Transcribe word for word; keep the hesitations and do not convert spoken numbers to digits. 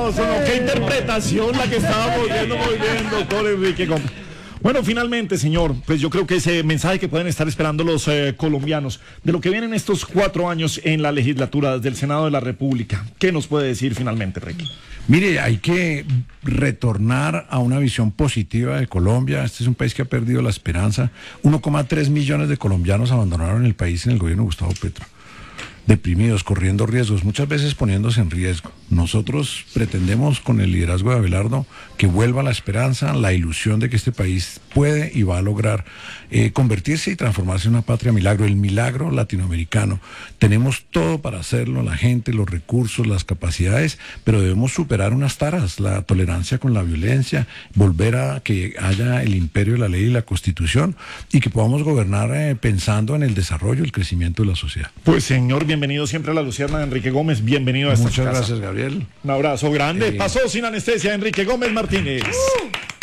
eso no, qué interpretación la que estábamos viendo muy bien, doctor Enrique Gómez. Bueno, finalmente, señor, pues yo creo que ese mensaje que pueden estar esperando los eh, colombianos de lo que vienen estos cuatro años en la legislatura desde el Senado de la República, ¿qué nos puede decir finalmente, Ricky? Mire, hay que retornar a una visión positiva de Colombia. Este es un país que ha perdido la esperanza. uno coma tres millones de colombianos abandonaron el país en el gobierno de Gustavo Petro. Deprimidos, corriendo riesgos, muchas veces poniéndose en riesgo. Nosotros pretendemos con el liderazgo de Abelardo que vuelva la esperanza, la ilusión de que este país puede y va a lograr eh, convertirse y transformarse en una patria milagro, el milagro latinoamericano. Tenemos todo para hacerlo, la gente, los recursos, las capacidades, pero debemos superar unas taras, la tolerancia con la violencia, volver a que haya el imperio de la ley y la Constitución y que podamos gobernar eh, pensando en el desarrollo, el crecimiento de la sociedad. Pues señor, bienvenido siempre a La Lucierna, Enrique Gómez, bienvenido a esta Muchas casa. gracias, Gabriel. Un abrazo grande. Eh... Pasó sin anestesia Enrique Gómez Martínez. Uh.